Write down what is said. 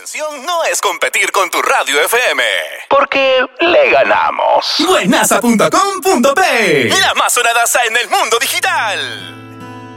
intención no es competir con tu radio FM, porque le ganamos. Buenaza.com.p, la más sonadaza en el mundo digital.